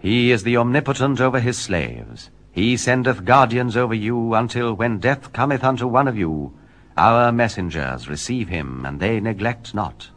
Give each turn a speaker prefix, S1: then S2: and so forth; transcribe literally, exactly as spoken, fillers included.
S1: He is the omnipotent over his slaves. He sendeth guardians over you, until when death cometh unto one of you, our messengers receive him, and they neglect not.